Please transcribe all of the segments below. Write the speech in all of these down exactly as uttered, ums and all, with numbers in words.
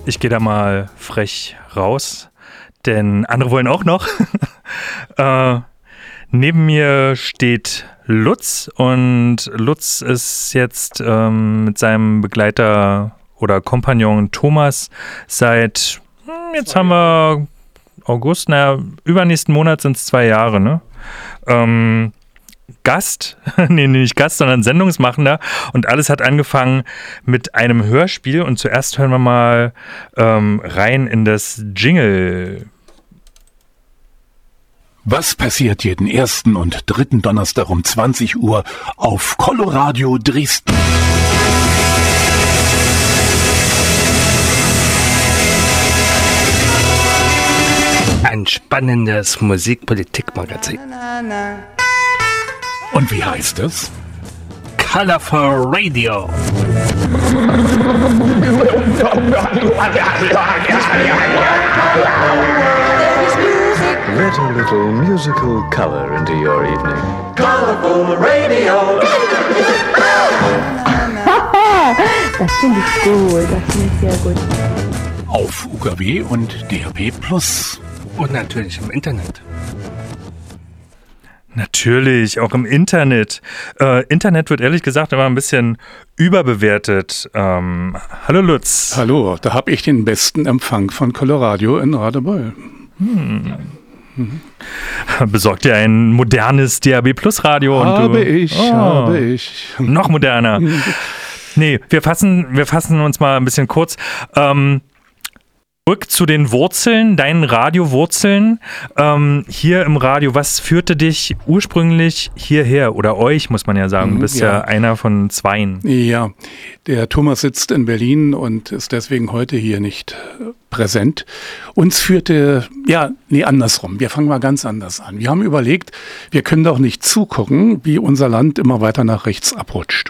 Ich gehe da mal frech raus, denn andere wollen auch noch. äh, neben mir steht Lutz und Lutz ist jetzt ähm, mit seinem Begleiter oder Kompagnon Thomas seit, hm, jetzt haben wir August, naja, übernächsten Monat sind es zwei Jahre, ne? Ähm, Gast, nee, nicht Gast, sondern Sendungsmachender und alles hat angefangen mit einem Hörspiel und zuerst hören wir mal ähm, rein in das Jingle. Was passiert jeden ersten und dritten Donnerstag um zwanzig Uhr auf Coloradio Dresden? Ein spannendes Musikpolitikmagazin. Und wie heißt es? Colorful Radio. Let a little musical color into your evening. Colorful Radio. Das finde ich gut, das finde ich sehr gut. Auf U K W und D A B Plus. Und natürlich im Internet. Natürlich, auch im Internet. Äh, Internet wird ehrlich gesagt immer ein bisschen überbewertet. Ähm, hallo Lutz. Hallo, da habe ich den besten Empfang von Coloradio in Radebeul. Hm. Mhm. Besorgt dir ein modernes D A B Plus Radio? Habe und du, ich, oh, habe ich. Noch moderner. Nee, wir fassen, wir fassen uns mal ein bisschen kurz. Ähm, Zurück zu den Wurzeln, deinen Radiowurzeln. Ähm, hier im Radio, was führte dich ursprünglich hierher? Oder euch, muss man ja sagen. Du bist ja, ja einer von zweien. Ja, der Thomas sitzt in Berlin und ist deswegen heute hier nicht präsent. Uns führte, ja, nee, andersrum. Wir fangen mal ganz anders an. Wir haben überlegt, wir können doch nicht zugucken, wie unser Land immer weiter nach rechts abrutscht.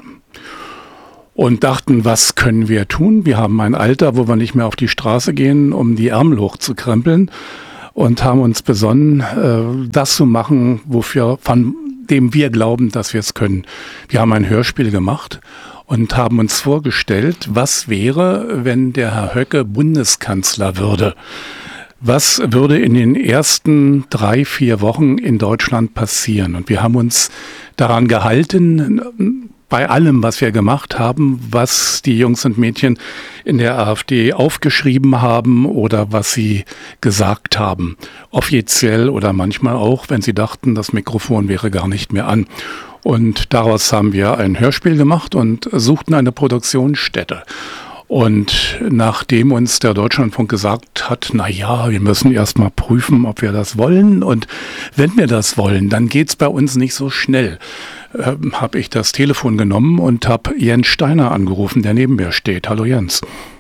Und dachten, was können wir tun? Wir haben ein Alter, wo wir nicht mehr auf die Straße gehen, um die Ärmel hochzukrempeln und haben uns besonnen, äh, das zu machen, wofür, von dem wir glauben, dass wir es können. Wir haben ein Hörspiel gemacht und haben uns vorgestellt, was wäre, wenn der Herr Höcke Bundeskanzler würde? Was würde in den ersten drei, vier Wochen in Deutschland passieren? Und wir haben uns daran gehalten, bei allem, was wir gemacht haben, was die Jungs und Mädchen in der AfD aufgeschrieben haben oder was sie gesagt haben. Offiziell oder manchmal auch, wenn sie dachten, das Mikrofon wäre gar nicht mehr an. Und daraus haben wir ein Hörspiel gemacht und suchten eine Produktionsstätte. Und nachdem uns der Deutschlandfunk gesagt hat, na ja, wir müssen erst mal prüfen, ob wir das wollen. Und wenn wir das wollen, dann geht's bei uns nicht so schnell. Äh, habe ich das Telefon genommen und habe Jens Steiner angerufen, der neben mir steht. Hallo Jens.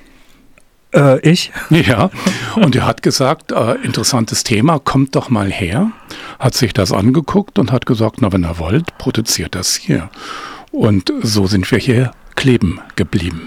Äh, ich? Ja, und er hat gesagt, äh, interessantes Thema, kommt doch mal her. Hat sich das angeguckt und hat gesagt, na wenn ihr wollt, produziert das hier. Und so sind wir hier kleben geblieben.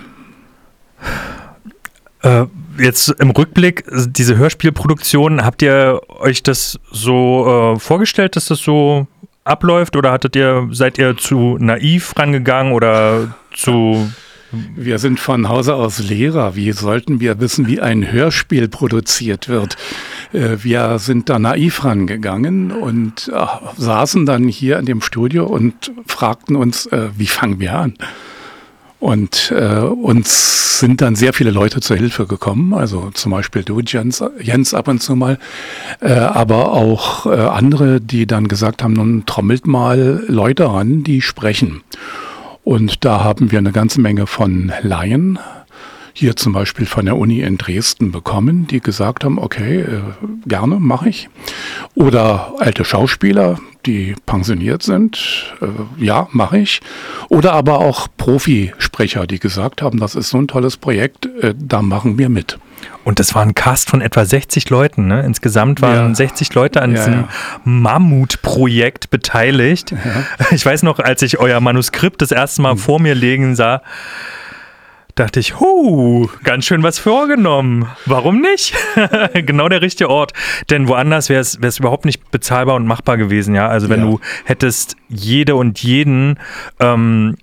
Äh, jetzt im Rückblick, diese Hörspielproduktion, habt ihr euch das so äh, vorgestellt, dass das so abläuft oder hattet ihr, seid ihr zu naiv rangegangen oder zu... Wir sind von Hause aus Lehrer. Wie sollten wir wissen, wie ein Hörspiel produziert wird? Wir sind da naiv rangegangen und saßen dann hier in dem Studio und fragten uns, wie fangen wir an? Und äh, uns sind dann sehr viele Leute zur Hilfe gekommen, also zum Beispiel du, Jens, Jens ab und zu mal, äh, aber auch äh, andere, die dann gesagt haben, nun trommelt mal Leute an, die sprechen. Und da haben wir eine ganze Menge von Laien, hier zum Beispiel von der Uni in Dresden bekommen, die gesagt haben, okay, äh, gerne, mache ich. Oder alte Schauspieler, die pensioniert sind, äh, ja, mache ich. Oder aber auch Profisprecher, die gesagt haben, das ist so ein tolles Projekt, äh, da machen wir mit. Und das war ein Cast von etwa sechzig Leuten, ne? Insgesamt waren ja. sechzig Leute an ja, diesem ja. Mammutprojekt beteiligt. Ja. Ich weiß noch, als ich euer Manuskript das erste Mal mhm. vor mir liegen sah, dachte ich, huh, ganz schön was vorgenommen. Warum nicht? Genau der richtige Ort. Denn woanders wäre es überhaupt nicht bezahlbar und machbar gewesen, ja. Also wenn ja. du hättest jede und jeden ähm,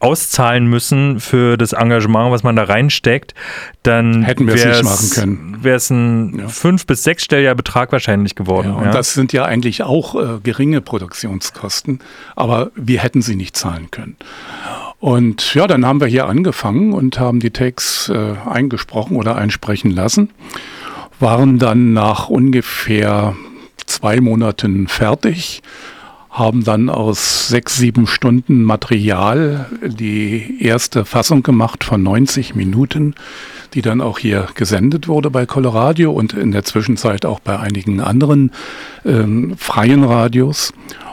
auszahlen müssen für das Engagement, was man da reinsteckt, dann hätten wir es nicht machen können. Wäre es ein ja. fünf- bis sechsstelliger Betrag wahrscheinlich geworden. Ja, und ja. das sind ja eigentlich auch äh, geringe Produktionskosten, aber wir hätten sie nicht zahlen können. Und ja, dann haben wir hier angefangen und haben die Takes äh, eingesprochen oder einsprechen lassen, waren dann nach ungefähr zwei Monaten fertig, haben dann aus sechs, sieben Stunden Material die erste Fassung gemacht von neunzig Minuten, die dann auch hier gesendet wurde bei Coloradio und in der Zwischenzeit auch bei einigen anderen ähm, freien Radios.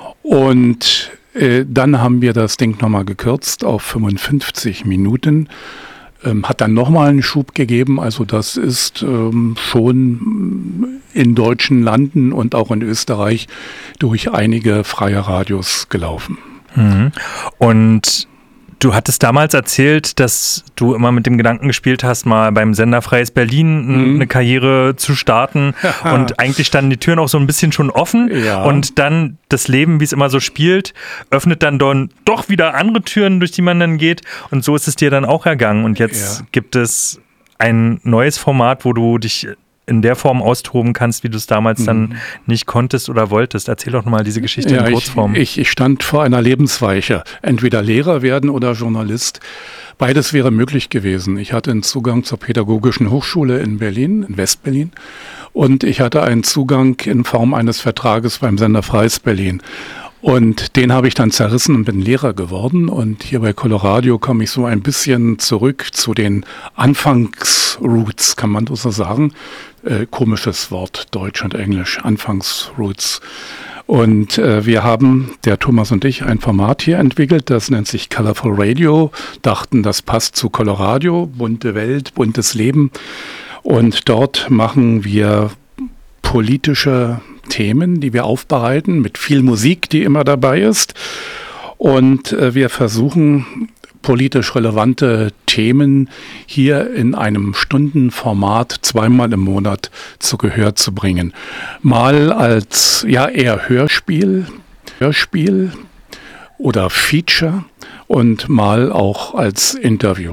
Und äh, dann haben wir das Ding nochmal gekürzt auf fünfundfünfzig Minuten. Ähm, hat dann nochmal einen Schub gegeben, also das ist ähm, schon in deutschen Landen und auch in Österreich durch einige freie Radios gelaufen. Mhm. Und du hattest damals erzählt, dass du immer mit dem Gedanken gespielt hast, mal beim Sender Freies Berlin mhm. eine Karriere zu starten und eigentlich standen die Türen auch so ein bisschen schon offen ja. und dann das Leben, wie es immer so spielt, öffnet dann don, doch wieder andere Türen, durch die man dann geht und so ist es dir dann auch ergangen und jetzt ja. gibt es ein neues Format, wo du dich in der Form austoben kannst, wie du es damals mhm. dann nicht konntest oder wolltest. Erzähl doch nochmal diese Geschichte ja, in Kurzform. Ich, ich stand vor einer Lebensweiche. Entweder Lehrer werden oder Journalist. Beides wäre möglich gewesen. Ich hatte einen Zugang zur Pädagogischen Hochschule in Berlin, in Westberlin. Und ich hatte einen Zugang in Form eines Vertrages beim Sender Freies Berlin. Und den habe ich dann zerrissen und bin Lehrer geworden. Und hier bei Coloradio komme ich so ein bisschen zurück zu den Anfangsroots, kann man so sagen. Äh, komisches Wort, Deutsch und Englisch, Anfangsroots. Und äh, wir haben, der Thomas und ich, ein Format hier entwickelt, das nennt sich Colorful Radio. Dachten, das passt zu Coloradio, bunte Welt, buntes Leben. Und dort machen wir politische Themen, die wir aufbereiten, mit viel Musik, die immer dabei ist. Und äh, wir versuchen, politisch relevante Themen hier in einem Stundenformat zweimal im Monat zu Gehör zu bringen. Mal als ja eher Hörspiel, Hörspiel oder Feature und mal auch als Interview.